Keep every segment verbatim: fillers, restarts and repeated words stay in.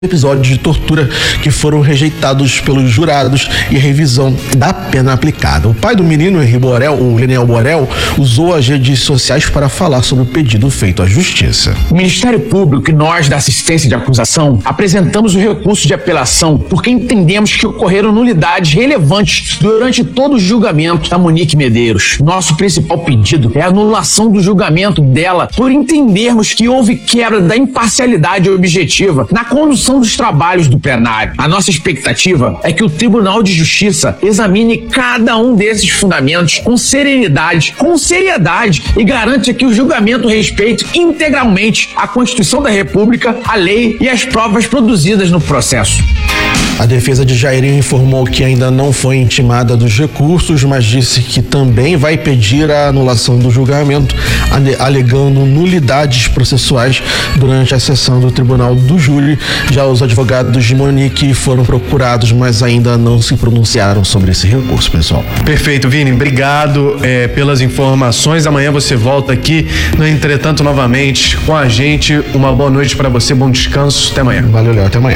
episódios de tortura que foram rejeitados pelos jurados e revisão da pena aplicada. O pai do menino, Henri Borel, o Leniel Borel, usou as redes sociais para falar sobre o pedido feito à justiça. O Ministério Público e nós da assistência de acusação apresentamos o recurso de apelação porque entendemos que ocorreram nulidades relevantes durante todo o julgamento da Monique Medeiros. Nosso principal pedido é a anulação do julgamento dela por entendermos que houve quebra da imparcialidade objetiva na condução dos trabalhos do plenário. A nossa expectativa é que o Tribunal de Justiça examine cada um desses fundamentos com serenidade, com seriedade e garanta que o julgamento respeite integralmente a Constituição da República, a lei e as provas produzidas no processo. A defesa de Jairinho informou que ainda não foi intimada dos recursos, mas disse que também vai pedir a anulação do julgamento, alegando nulidades processuais durante a sessão do Tribunal do Júri. Já os advogados de Monique foram procurados, mas ainda não se pronunciaram sobre esse recurso, pessoal. Perfeito, Vini. Obrigado é, pelas informações. Amanhã você volta aqui no Entretanto novamente com a gente. Uma boa noite para você, bom descanso. Até amanhã. Valeu, Léo. Até amanhã.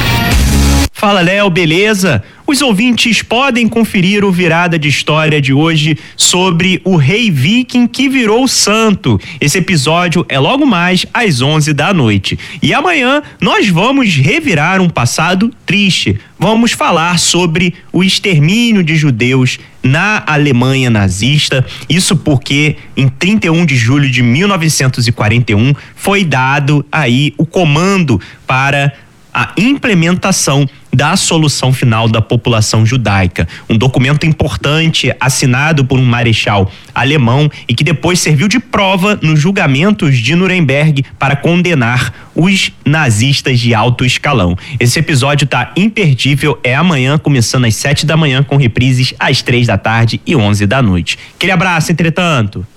Fala, Léo, beleza? Os ouvintes podem conferir o Virada de História de hoje sobre o rei viking que virou santo. Esse episódio é logo mais às onze da noite. E amanhã nós vamos revirar um passado triste. Vamos falar sobre o extermínio de judeus na Alemanha nazista. Isso porque em trinta e um de julho de mil novecentos e quarenta e um foi dado aí o comando para a implementação da solução final da população judaica. Um documento importante assinado por um marechal alemão e que depois serviu de prova nos julgamentos de Nuremberg para condenar os nazistas de alto escalão. Esse episódio tá imperdível, é amanhã, começando às sete da manhã, com reprises às três da tarde e onze da noite. Aquele abraço, entretanto.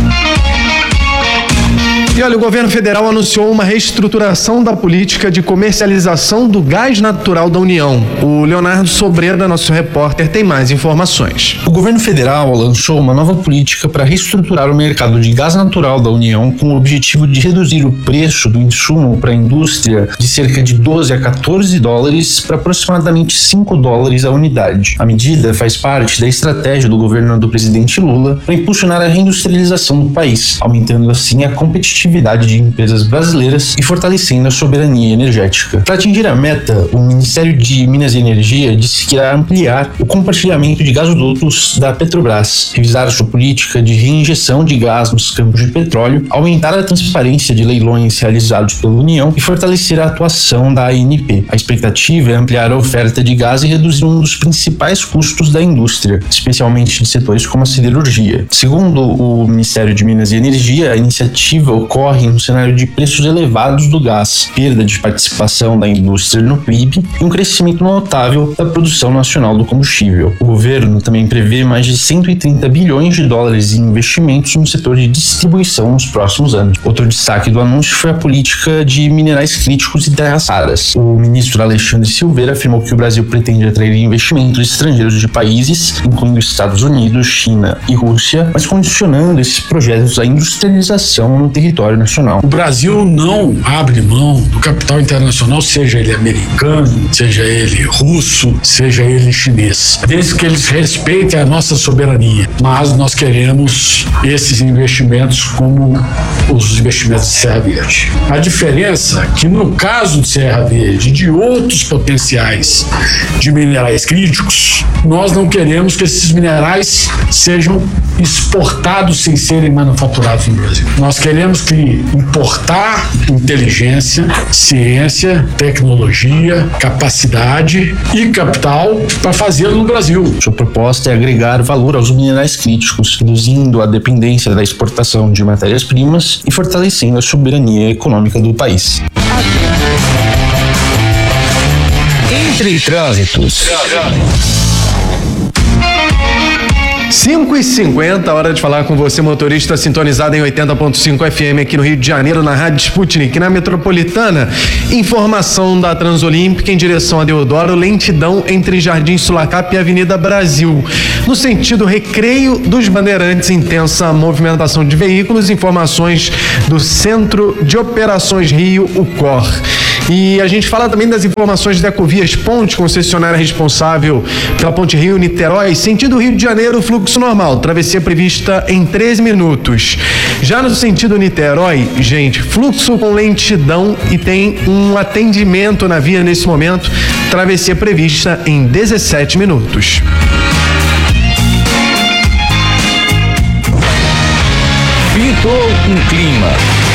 E olha, o governo federal anunciou uma reestruturação da política de comercialização do gás natural da União. O Leonardo Sobreda, nosso repórter, tem mais informações. O governo federal lançou uma nova política para reestruturar o mercado de gás natural da União com o objetivo de reduzir o preço do insumo para a indústria de cerca de doze a quatorze dólares para aproximadamente cinco dólares a unidade. A medida faz parte da estratégia do governo do presidente Lula para impulsionar a reindustrialização do país, aumentando assim a competitividade de empresas brasileiras e fortalecendo a soberania energética. Para atingir a meta, o Ministério de Minas e Energia disse que irá ampliar o compartilhamento de gasodutos da Petrobras, revisar sua política de reinjeção de gás nos campos de petróleo, aumentar a transparência de leilões realizados pela União e fortalecer a atuação da A N P. A expectativa é ampliar a oferta de gás e reduzir um dos principais custos da indústria, especialmente de setores como a siderurgia. Segundo o Ministério de Minas e Energia, a iniciativa ocorre ocorre no cenário de preços elevados do gás, perda de participação da indústria no P I B e um crescimento notável da produção nacional do combustível. O governo também prevê mais de cento e trinta bilhões de dólares em investimentos no setor de distribuição nos próximos anos. Outro destaque do anúncio foi a política de minerais críticos e terras raras. O ministro Alexandre Silveira afirmou que o Brasil pretende atrair investimentos estrangeiros de países, incluindo Estados Unidos, China e Rússia, mas condicionando esses projetos à industrialização no território nacional. O Brasil não abre mão do capital internacional, seja ele americano, seja ele russo, seja ele chinês, desde que eles respeitem a nossa soberania. Mas nós queremos esses investimentos como os investimentos de Serra Verde. A diferença é que no caso de Serra Verde e de outros potenciais de minerais críticos, nós não queremos que esses minerais sejam exportados sem serem manufaturados no Brasil. Nós queremos que importar inteligência, ciência, tecnologia, capacidade e capital para fazê-lo no Brasil. Sua proposta é agregar valor aos minerais críticos, reduzindo a dependência da exportação de matérias-primas e fortalecendo a soberania econômica do país. Entre trânsitos. cinco e cinquenta, hora de falar com você, motorista sintonizado em oitenta ponto cinco F M aqui no Rio de Janeiro, na Rádio Sputnik, na Metropolitana. Informação da Transolímpica em direção a Deodoro, lentidão entre Jardim Sulacap e Avenida Brasil. No sentido Recreio dos Bandeirantes, intensa movimentação de veículos. Informações do Centro de Operações Rio, o C O R. E a gente fala também das informações da Ecovias Ponte, concessionária responsável pela Ponte Rio-Niterói, sentido Rio de Janeiro, fluxo normal, travessia prevista em treze minutos. Já no sentido Niterói, gente, fluxo com lentidão e tem um atendimento na via nesse momento, travessia prevista em dezessete minutos. Pintou um clima.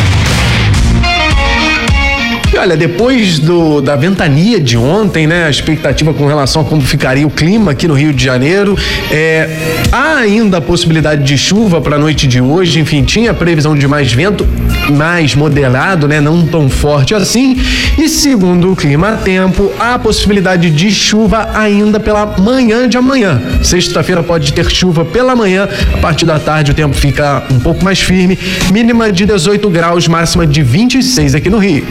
E olha, depois do, da ventania de ontem, né, a expectativa com relação a como ficaria o clima aqui no Rio de Janeiro, é, há ainda a possibilidade de chuva para a noite de hoje, enfim, tinha previsão de mais vento, mais moderado, né, não tão forte assim, e segundo o Clima Tempo, há a possibilidade de chuva ainda pela manhã de amanhã. Sexta-feira pode ter chuva pela manhã, a partir da tarde o tempo fica um pouco mais firme, mínima de dezoito graus, máxima de vinte e seis aqui no Rio.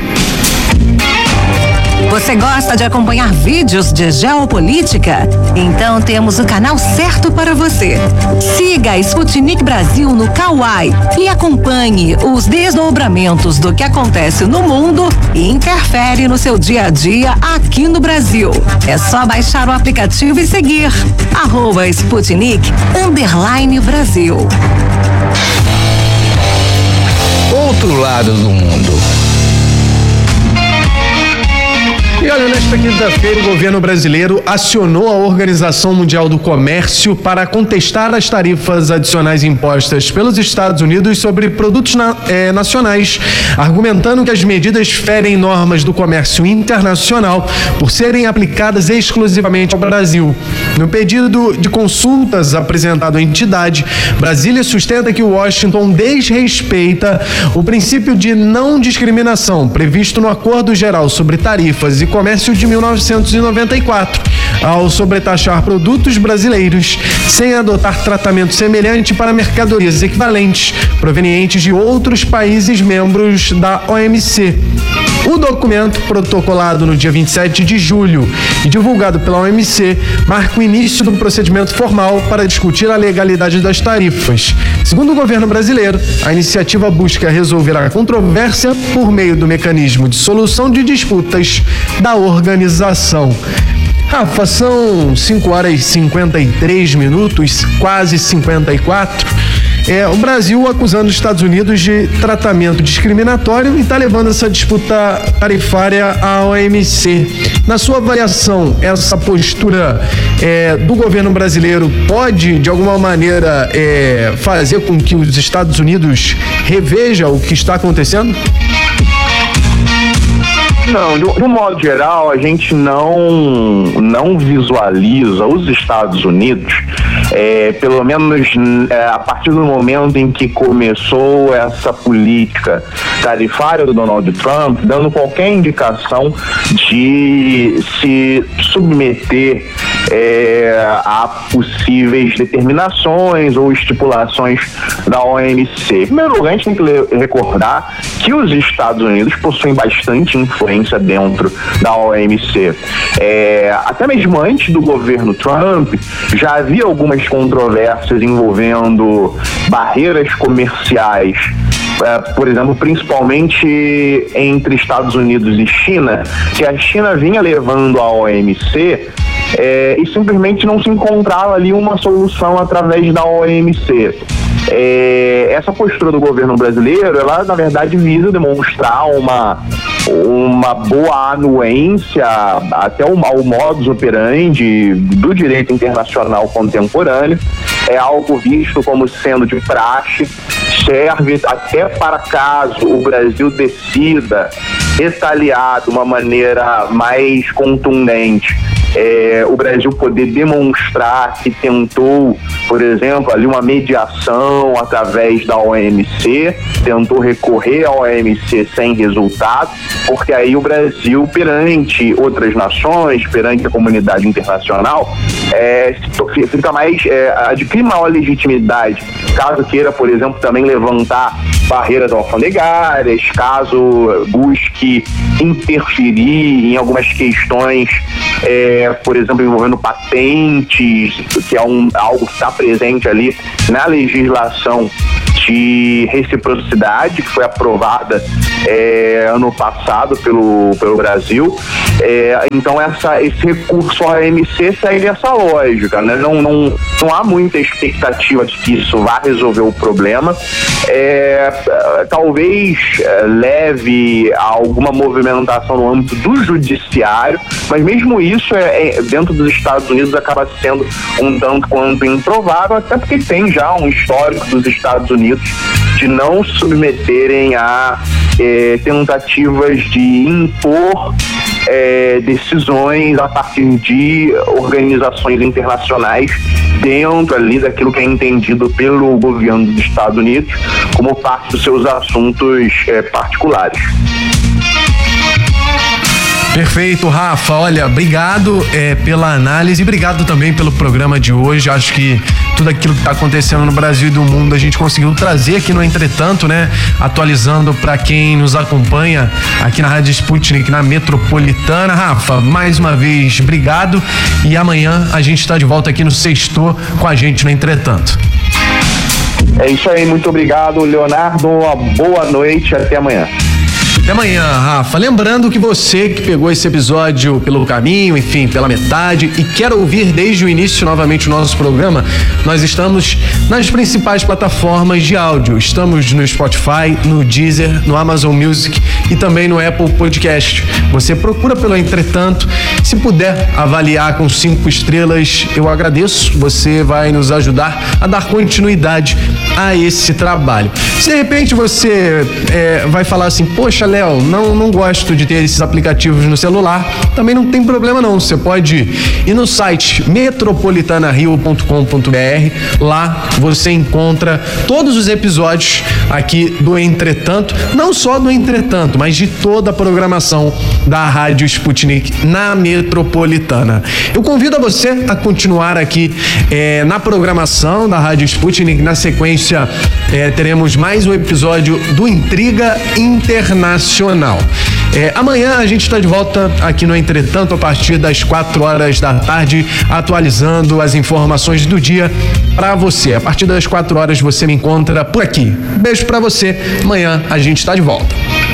Você gosta de acompanhar vídeos de geopolítica? Então temos o canal certo para você. Siga a Sputnik Brasil no Kawai e acompanhe os desdobramentos do que acontece no mundo e interfere no seu dia a dia aqui no Brasil. É só baixar o aplicativo e seguir arroba Sputnik underline Brasil. Outro lado do mundo. E olha, nesta quinta-feira o governo brasileiro acionou a Organização Mundial do Comércio para contestar as tarifas adicionais impostas pelos Estados Unidos sobre produtos na, eh, nacionais, argumentando que as medidas ferem normas do comércio internacional por serem aplicadas exclusivamente ao Brasil. No pedido de consultas apresentado à entidade, Brasília sustenta que Washington desrespeita o princípio de não discriminação previsto no Acordo Geral sobre Tarifas e Comércio de mil novecentos e noventa e quatro, ao sobretaxar produtos brasileiros sem adotar tratamento semelhante para mercadorias equivalentes provenientes de outros países membros da O M C. O documento, protocolado no dia vinte e sete de julho e divulgado pela O M C, marca o início do procedimento formal para discutir a legalidade das tarifas. Segundo o governo brasileiro, a iniciativa busca resolver a controvérsia por meio do mecanismo de solução de disputas da organização. Rafa, são cinco horas e cinquenta e três minutos, quase cinquenta e quatro. É, o Brasil acusando os Estados Unidos de tratamento discriminatório e está levando essa disputa tarifária à O M C. Na sua avaliação, essa postura é, do governo brasileiro pode, de alguma maneira, é, fazer com que os Estados Unidos reveja o que está acontecendo? Não, de, de um modo geral, a gente não, não visualiza os Estados Unidos, é, pelo menos é, a partir do momento em que começou essa política tarifária do Donald Trump, dando qualquer indicação de se submeter é, a possíveis determinações ou estipulações da O M C. Em primeiro lugar, a gente tem que recordar que os Estados Unidos possuem bastante influência dentro da O M C. É, até mesmo antes do governo Trump, já havia algumas controvérsias envolvendo barreiras comerciais, é, por exemplo, principalmente entre Estados Unidos e China, que a China vinha levando a O M C é, e simplesmente não se encontrava ali uma solução através da O M C. É, essa postura do governo brasileiro, ela na verdade visa demonstrar uma, uma boa anuência até o, ao modus operandi do direito internacional contemporâneo. É algo visto como sendo de praxe, serve até para caso o Brasil decida retaliar de uma maneira mais contundente. É, o Brasil poder demonstrar que tentou, por exemplo, ali uma mediação através da O M C, tentou recorrer à O M C sem resultado, porque aí o Brasil, perante outras nações, perante a comunidade internacional, é, fica mais, é, adquire maior legitimidade, caso queira, por exemplo, também levantar barreiras alfandegárias, caso busque interferir em algumas questões, é, por exemplo, envolvendo patentes, que é um, algo que está presente ali na legislação de reciprocidade, que foi aprovada é, ano passado pelo, pelo Brasil. É, então essa, esse recurso ao O M C segue essa lógica, né? Não, não, não há muita expectativa de que isso vá resolver o problema. É, talvez é, leve a alguma movimentação no âmbito do judiciário, mas mesmo isso é, é, dentro dos Estados Unidos acaba sendo um tanto quanto improvável, até porque tem já um histórico dos Estados Unidos de não submeterem a é, tentativas de impor é, decisões a partir de organizações internacionais dentro ali daquilo que é entendido pelo governo dos Estados Unidos como parte dos seus assuntos é, particulares. Perfeito, Rafa. Olha, obrigado é, pela análise e obrigado também pelo programa de hoje. Acho que tudo aquilo que está acontecendo no Brasil e do mundo a gente conseguiu trazer aqui no Entretanto, né? Atualizando para quem nos acompanha aqui na Rádio Sputnik, na Metropolitana. Rafa, mais uma vez, obrigado. E amanhã a gente está de volta aqui no Sextou com a gente no Entretanto. É isso aí, muito obrigado, Leonardo. Uma boa noite, até amanhã. Até amanhã, Rafa. Lembrando que você que pegou esse episódio pelo caminho, enfim, pela metade e quer ouvir desde o início novamente o nosso programa, nós estamos nas principais plataformas de áudio. Estamos no Spotify, no Deezer, no Amazon Music e também no Apple Podcast. Você procura pelo Entretanto. Se puder avaliar com cinco estrelas, eu agradeço. Você vai nos ajudar a dar continuidade a esse trabalho. Se de repente você é, vai falar assim, poxa, Léo, não, não gosto de ter esses aplicativos no celular, também não tem problema não. Você pode ir no site metropolitana rio ponto com ponto b r. Lá você encontra todos os episódios aqui do Entretanto, não só do Entretanto, mas de toda a programação da Rádio Sputnik na Metropolitana. Eu convido a você a continuar aqui é, na programação da Rádio Sputnik. Na sequência, é, teremos mais um episódio do Intriga Internacional. É, amanhã a gente está de volta aqui no Entretanto a partir das quatro horas da tarde, atualizando as informações do dia para você. A partir das quatro horas você me encontra por aqui. Beijo para você. Amanhã a gente está de volta.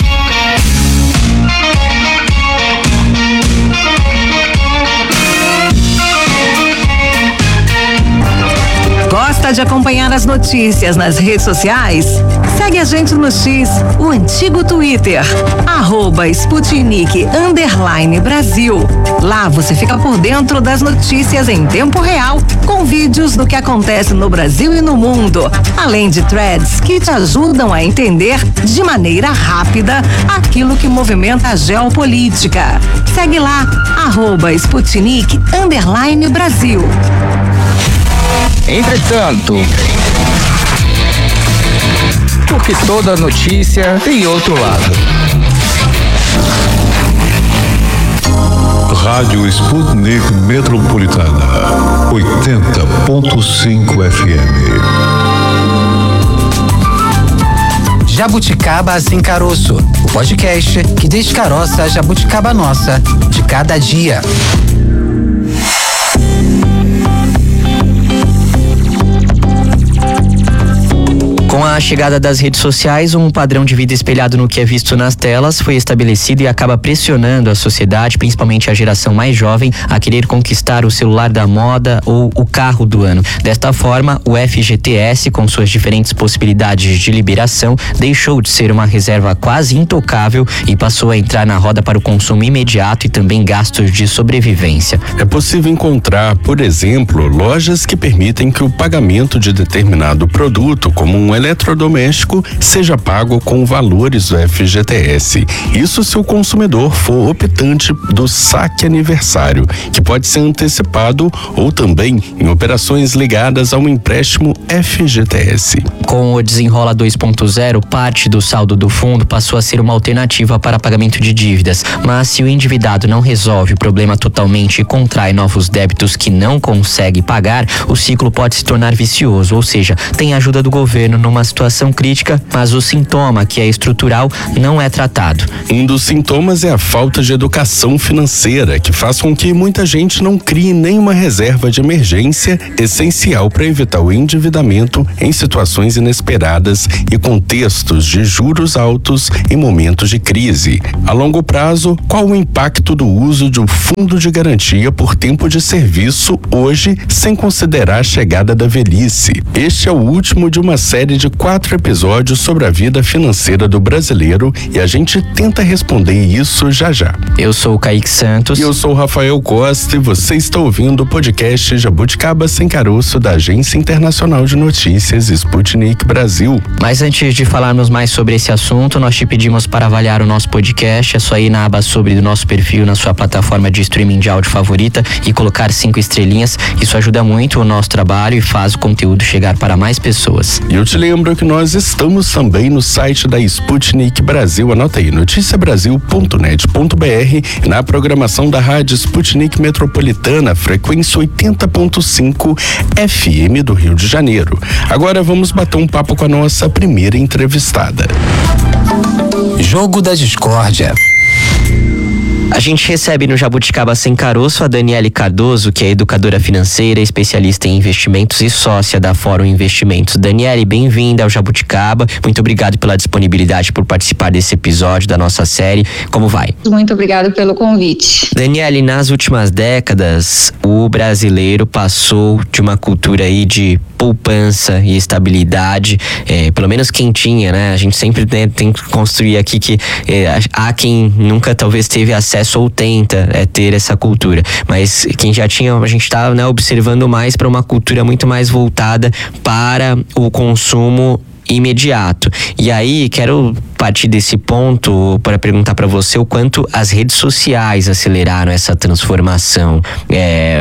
Gosta de acompanhar as notícias nas redes sociais? Segue a gente no X, o antigo Twitter, arroba Sputnik underline Brasil. Lá você fica por dentro das notícias em tempo real, com vídeos do que acontece no Brasil e no mundo, além de threads que te ajudam a entender de maneira rápida aquilo que movimenta a geopolítica. Segue lá, arroba Sputnik underline Brasil. Entretanto, porque toda notícia tem outro lado. Rádio Sputnik Metropolitana, oitenta ponto cinco F M. Jabuticaba Sem Caroço, o podcast que descaroça a jabuticaba nossa de cada dia. Com a chegada das redes sociais, um padrão de vida espelhado no que é visto nas telas foi estabelecido e acaba pressionando a sociedade, principalmente a geração mais jovem, a querer conquistar o celular da moda ou o carro do ano. Desta forma, o F G T S, com suas diferentes possibilidades de liberação, deixou de ser uma reserva quase intocável e passou a entrar na roda para o consumo imediato e também gastos de sobrevivência. É possível encontrar, por exemplo, lojas que permitem que o pagamento de determinado produto, como um eletrodoméstico, seja pago com valores do F G T S. Isso se o consumidor for optante do saque aniversário, que pode ser antecipado ou também em operações ligadas a um empréstimo F G T S. Com o Desenrola dois ponto zero, parte do saldo do fundo passou a ser uma alternativa para pagamento de dívidas, mas se o endividado não resolve o problema totalmente e contrai novos débitos que não consegue pagar, o ciclo pode se tornar vicioso, ou seja, tem ajuda do governo no uma situação crítica, mas o sintoma, que é estrutural, não é tratado. Um dos sintomas é a falta de educação financeira, que faz com que muita gente não crie nenhuma reserva de emergência essencial para evitar o endividamento em situações inesperadas e contextos de juros altos em momentos de crise. A longo prazo, qual o impacto do uso de um fundo de garantia por tempo de serviço hoje, sem considerar a chegada da velhice? Este é o último de uma série de quatro episódios sobre a vida financeira do brasileiro e a gente tenta responder isso já já. Eu sou o Kaique Santos. E eu sou o Rafael Costa e você está ouvindo o podcast Jabuticaba Sem Caroço da Agência Internacional de Notícias Sputnik Brasil. Mas antes de falarmos mais sobre esse assunto, nós te pedimos para avaliar o nosso podcast. É só ir na aba sobre do nosso perfil na sua plataforma de streaming de áudio favorita e colocar cinco estrelinhas. Isso ajuda muito o nosso trabalho e faz o conteúdo chegar para mais pessoas. E eu te lembro que nós estamos também no site da Sputnik Brasil. Anota aí, notícia brasil ponto net ponto b r, na programação da rádio Sputnik Metropolitana, frequência oitenta ponto cinco F M do Rio de Janeiro. Agora vamos bater um papo com a nossa primeira entrevistada. Jogo da Discórdia. A gente recebe no Jabuticaba Sem Caroço a Daniele Cardoso, que é educadora financeira, especialista em investimentos e sócia da Fórum Investimentos. Daniele, bem-vinda ao Jabuticaba. Muito obrigado pela disponibilidade por participar desse episódio da nossa série. Como vai? Muito obrigado pelo convite. Daniele, nas últimas décadas, o brasileiro passou de uma cultura aí de poupança e estabilidade, é, pelo menos quem tinha, né? A gente sempre né, tem que construir aqui que é, há quem nunca talvez teve acesso ou tenta é, ter essa cultura, mas quem já tinha, a gente está né, observando mais para uma cultura muito mais voltada para o consumo imediato. E aí, quero partir desse ponto para perguntar para você o quanto as redes sociais aceleraram essa transformação. É,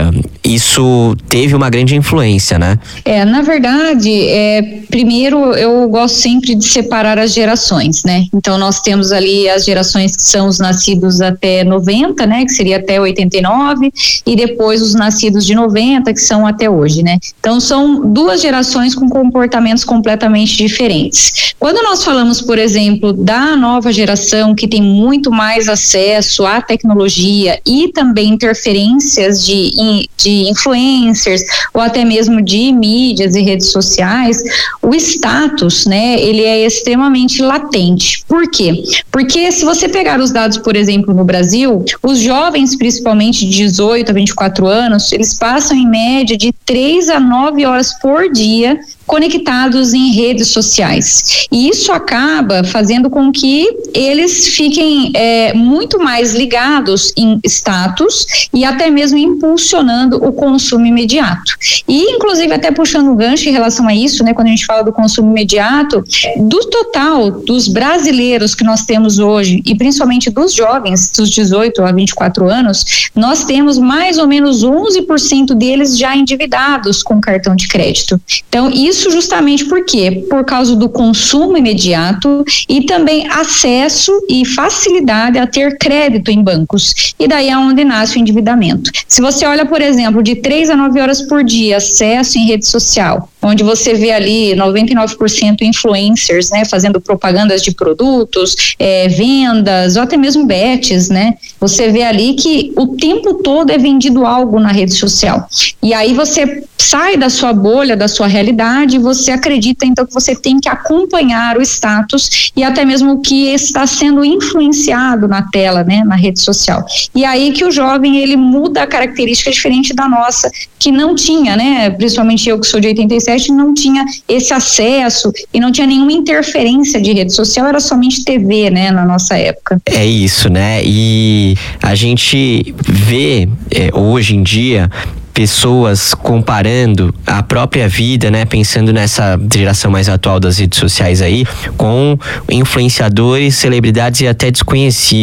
isso teve uma grande influência, né? É, na verdade, é, primeiro eu gosto sempre de separar as gerações, né? Então nós temos ali as gerações que são os nascidos até noventa, né? Que seria até oitenta e nove, e depois os nascidos de noventa, que são até hoje, né? Então são duas gerações com comportamentos completamente diferentes. Quando nós falamos, por exemplo, da nova geração que tem muito mais acesso à tecnologia e também interferências de, de influencers ou até mesmo de mídias e redes sociais, o status, né, ele é extremamente latente. Por quê? Porque se você pegar os dados, por exemplo, no Brasil, os jovens, principalmente de dezoito a vinte e quatro anos, eles passam em média de três a nove horas por dia conectados em redes sociais. E isso acaba fazendo com que eles fiquem é, muito mais ligados em status e até mesmo impulsionando o consumo imediato. E, inclusive, até puxando um gancho em relação a isso, né, quando a gente fala do consumo imediato, do total dos brasileiros que nós temos hoje, e principalmente dos jovens, dos dezoito a vinte e quatro anos, nós temos mais ou menos onze por cento deles já endividados com cartão de crédito. Então, isso Isso justamente por quê? Por causa do consumo imediato e também acesso e facilidade a ter crédito em bancos. E daí é onde nasce o endividamento. Se você olha, por exemplo, de três a nove horas por dia, acesso em rede social, onde você vê ali noventa e nove por cento influencers, né, fazendo propagandas de produtos, é, vendas, ou até mesmo bets, né? Você vê ali que o tempo todo é vendido algo na rede social. E aí você sai da sua bolha, da sua realidade, e você acredita então que você tem que acompanhar o status e até mesmo o que está sendo influenciado na tela, né, na rede social. E aí que o jovem, ele muda a característica diferente da nossa, que não tinha, né, principalmente eu que sou de oitenta e sete, não tinha esse acesso e não tinha nenhuma interferência de rede social, era somente T V, né, na nossa época. É isso, né, e a gente vê é, hoje em dia pessoas comparando a própria vida, né, pensando nessa geração mais atual das redes sociais aí, com influenciadores, celebridades e até desconhecidos.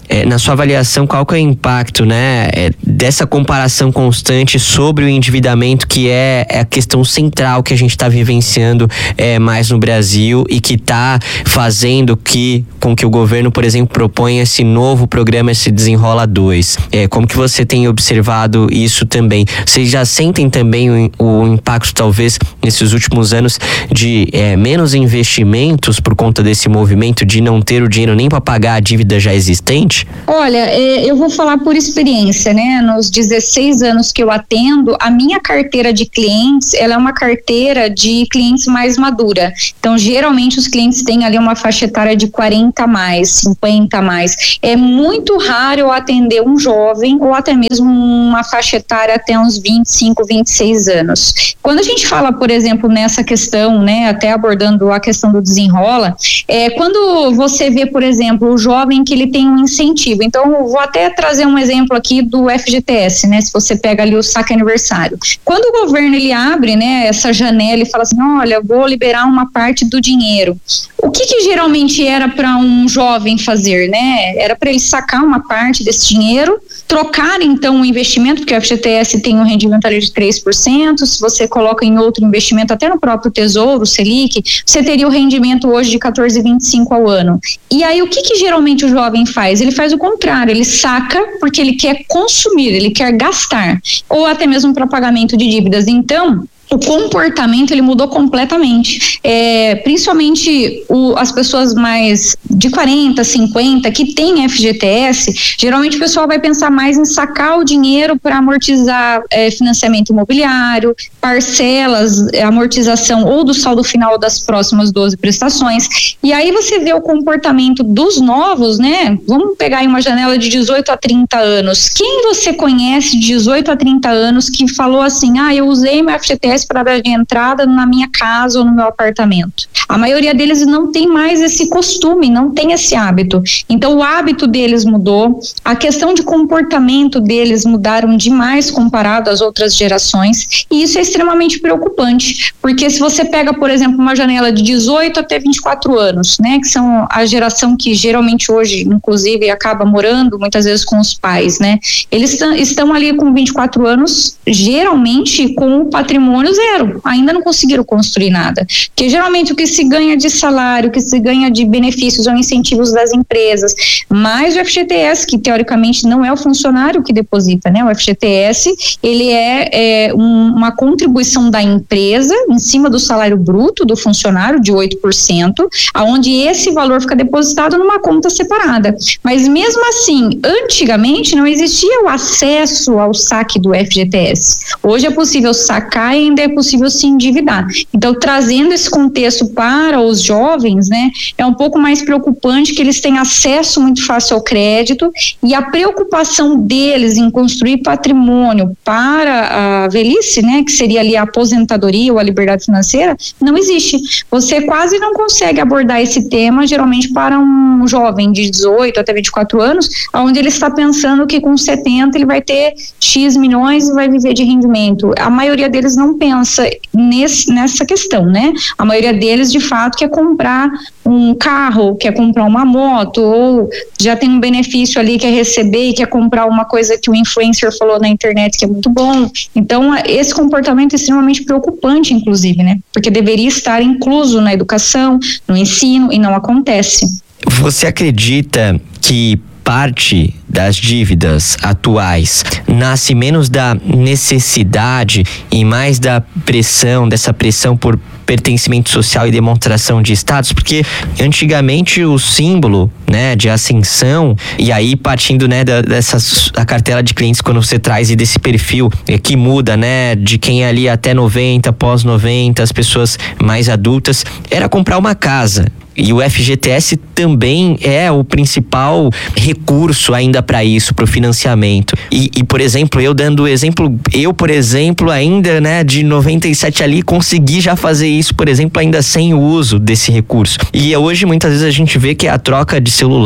é, na sua avaliação, qual que é o impacto, né, é, dessa comparação constante sobre o endividamento, que é, é a questão central que a gente está vivenciando é, mais no Brasil e que está fazendo que, com que o governo, por exemplo, proponha esse novo programa, esse Desenrola dois. É, como que você tem observado isso também? Vocês já sentem também o, o impacto, talvez, nesses últimos anos de é, menos investimentos por conta desse movimento de não ter o dinheiro nem para pagar a dívida já existente? Olha, eu vou falar por experiência, né? Nos dezesseis anos que eu atendo, a minha carteira de clientes, ela é uma carteira de clientes mais madura. Então, geralmente, os clientes têm ali uma faixa etária de quarenta a mais, cinquenta a mais. É muito raro eu atender um jovem ou até mesmo uma faixa etária até uns vinte e cinco, vinte e seis anos. Quando a gente fala, por exemplo, nessa questão, né, até abordando a questão do desenrola, é quando você vê, por exemplo, o jovem que ele tem um incentivo. Então, eu vou até trazer um exemplo aqui do F G T S, né, se você pega ali o saque aniversário. Quando o governo, ele abre, né, essa janela e fala assim, olha, vou liberar uma parte do dinheiro. O que que geralmente era para um jovem fazer, né? Era para ele sacar uma parte desse dinheiro, trocar então o investimento, porque o F G T S tem um rendimento ali de três por cento, se você coloca em outro investimento, até no próprio Tesouro, Selic, você teria o rendimento hoje de quatorze vírgula vinte e cinco ao ano. E aí o que que geralmente o jovem faz? Ele faz o contrário, ele saca porque ele quer consumir, ele quer gastar, ou até mesmo para pagamento de dívidas. Então, o comportamento ele mudou completamente, é, principalmente o, as pessoas mais de quarenta, cinquenta que tem F G T S, geralmente o pessoal vai pensar mais em sacar o dinheiro para amortizar é, financiamento imobiliário, parcelas, é, amortização ou do saldo final das próximas doze prestações. E aí você vê o comportamento dos novos, né? Vamos pegar aí uma janela de dezoito a trinta anos. Quem você conhece de dezoito a trinta anos que falou assim, ah, eu usei meu F G T S para dar de entrada na minha casa ou no meu apartamento? A maioria deles não tem mais esse costume, não tem esse hábito. Então o hábito deles mudou, a questão de comportamento deles mudaram demais comparado às outras gerações, e isso é extremamente preocupante, porque se você pega, por exemplo, uma janela de dezoito até vinte e quatro anos, né, que são a geração que geralmente hoje, inclusive, acaba morando muitas vezes com os pais, né, eles estão ali com vinte e quatro anos, geralmente com o patrimônio zero, ainda não conseguiram construir nada, porque geralmente o que se ganha de salário, o que se ganha de benefícios ou incentivos das empresas, mais o F G T S, que teoricamente não é o funcionário que deposita, né, o F G T S, ele é, é um, uma contribuição da empresa em cima do salário bruto do funcionário de oito por cento, aonde esse valor fica depositado numa conta separada. Mas mesmo assim, antigamente não existia o acesso ao saque do F G T S. Hoje é possível sacar e ainda é possível se endividar. Então, trazendo esse contexto para os jovens, né, é um pouco mais preocupante que eles têm acesso muito fácil ao crédito, e a preocupação deles em construir patrimônio para a velhice, né, que seria ali a aposentadoria ou a liberdade financeira, não existe. Você quase não consegue abordar esse tema, geralmente para um jovem de dezoito até vinte e quatro anos, onde ele está pensando que com setenta ele vai ter X milhões e vai viver de rendimento. A maioria deles não pensa nesse, nessa questão, né? A maioria deles, de fato, quer comprar um carro, quer comprar uma moto, ou já tem um benefício ali, quer receber e quer comprar uma coisa que o influencer falou na internet que é muito bom. Então, esse comportamento é extremamente preocupante, inclusive, né? Porque deveria estar incluso na educação, no ensino, e não acontece. Você acredita que parte das dívidas atuais nasce menos da necessidade e mais da pressão, dessa pressão por pertencimento social e demonstração de status? Porque antigamente o símbolo, né, de ascensão, e aí partindo, né, da, dessa a cartela de clientes, quando você traz e desse perfil é, que muda, né, de quem é ali até noventa, pós noventa, as pessoas mais adultas, era comprar uma casa. E o F G T S também é o principal recurso ainda para isso, para o financiamento. E, e, por exemplo, eu dando exemplo, eu, por exemplo, ainda, né, de noventa e sete ali, consegui já fazer isso, por exemplo, ainda sem o uso desse recurso. E hoje, muitas vezes, a gente vê que a troca de celular